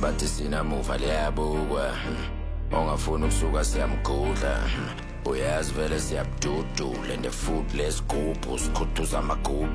bathi sinamuva liyabukwa ongafuni ukusuka siyamgudla uyazi vele siyabududula and futhi lesigubhu sikhuthuza amagubhu